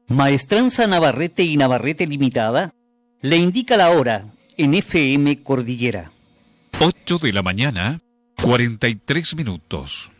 Maestranza Navarrete y Navarrete Limitada le indica la hora en FM Cordillera. 8 de la mañana, 43 minutos.